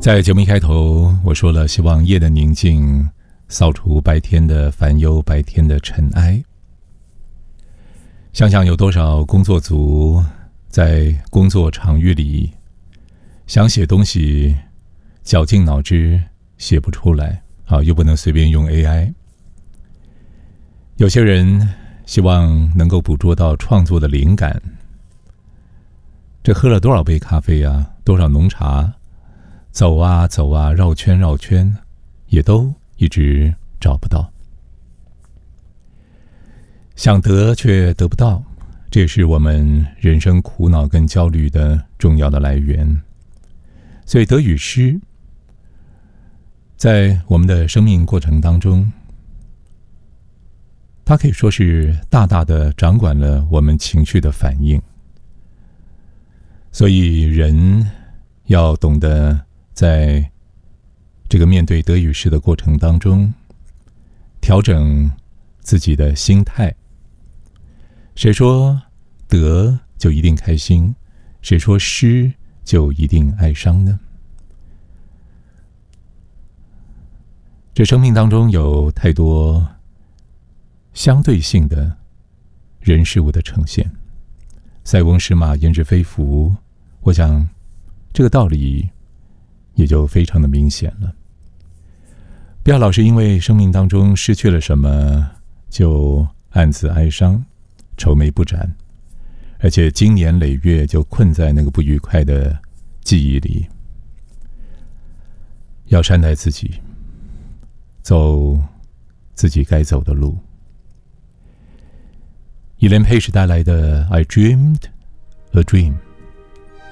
在节目一开头，我说了希望夜的宁静扫除白天的烦忧，白天的尘埃。想想有多少工作族在工作场域里想写东西，绞尽脑汁写不出来，又不能随便用 AI。有些人希望能够捕捉到创作的灵感，这喝了多少杯咖啡啊，多少浓茶，走啊走啊，绕圈绕圈，也都一直找不到。想得却得不到，这也是我们人生苦恼跟焦虑的重要的来源。所以得与失，在我们的生命过程当中，它可以说是大大的掌管了我们情绪的反应。所以人要懂得在这个面对得与失的过程当中，调整自己的心态。谁说得就一定开心？谁说失就一定哀伤呢？这生命当中有太多相对性的人事物的呈现，塞翁失马焉知非福，我想这个道理也就非常的明显了。不要老是因为生命当中失去了什么就暗自哀伤，愁眉不展，而且经年累月就困在那个不愉快的记忆里。要善待自己，走自己该走的路。Elaine Paige带来的 I Dreamed a Dream。